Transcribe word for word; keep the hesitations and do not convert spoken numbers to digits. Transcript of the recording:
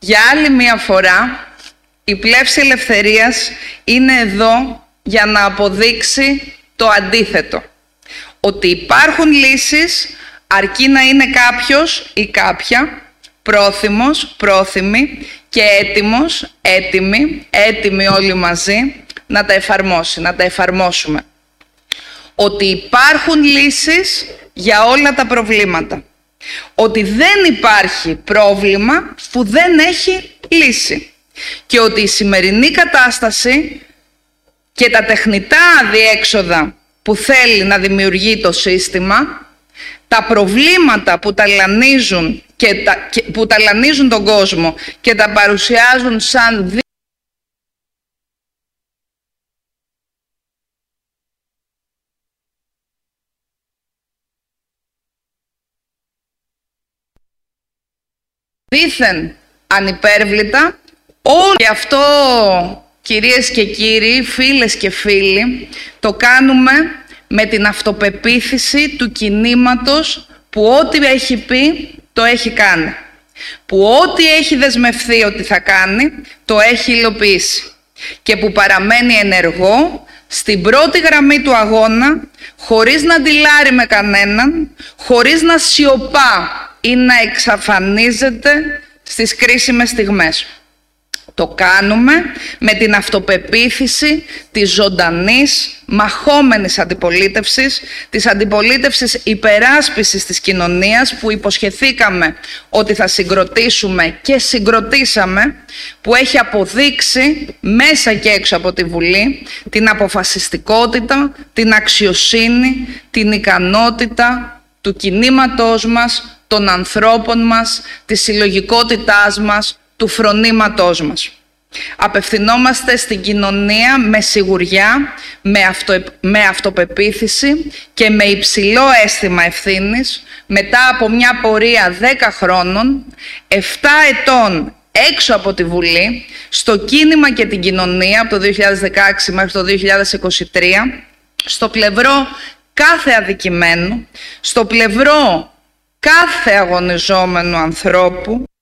Για άλλη μία φορά, η Πλεύση Ελευθερίας είναι εδώ για να αποδείξει το αντίθετο. Ότι υπάρχουν λύσεις, αρκεί να είναι κάποιος ή κάποια πρόθυμος, πρόθυμη και έτοιμος, έτοιμοι, έτοιμοι όλοι μαζί να τα εφαρμόσει, να τα εφαρμόσουμε. Ότι υπάρχουν λύσεις για όλα τα προβλήματα. Ότι δεν υπάρχει πρόβλημα που δεν έχει λύση. Και ότι η σημερινή κατάσταση και τα τεχνητά αδιέξοδα που θέλει να δημιουργεί το σύστημα, τα προβλήματα που ταλανίζουν, και τα, και, που ταλανίζουν τον κόσμο και τα παρουσιάζουν σαν δήθεν ανυπέρβλητα, όλο και αυτό, κυρίες και κύριοι, φίλες και φίλοι, το κάνουμε με την αυτοπεποίθηση του κινήματος που ό,τι έχει πει το έχει κάνει. Που ό,τι έχει δεσμευθεί ότι θα κάνει το έχει υλοποιήσει. Και που παραμένει ενεργό στην πρώτη γραμμή του αγώνα, χωρίς να ντυλάρει με κανέναν, χωρίς να σιωπά ή να εξαφανίζεται στις κρίσιμες στιγμές. Το κάνουμε με την αυτοπεποίθηση της ζωντανής, μαχόμενης αντιπολίτευσης, της αντιπολίτευσης υπεράσπισης της κοινωνίας που υποσχεθήκαμε ότι θα συγκροτήσουμε και συγκροτήσαμε, που έχει αποδείξει μέσα και έξω από τη Βουλή την αποφασιστικότητα, την αξιοσύνη, την ικανότητα του κινήματός μας, των ανθρώπων μας, της συλλογικότητάς μας, του φρονήματός μας. Απευθυνόμαστε στην κοινωνία με σιγουριά, με, αυτο, με αυτοπεποίθηση και με υψηλό αίσθημα ευθύνης, μετά από μια πορεία δέκα χρόνων, επτά ετών έξω από τη Βουλή, στο κίνημα και την κοινωνία από το δύο χιλιάδες δεκαέξι μέχρι το δύο χιλιάδες είκοσι τρία, στο πλευρό κάθε αδικημένου, στο πλευρό κάθε αγωνιζόμενου ανθρώπου,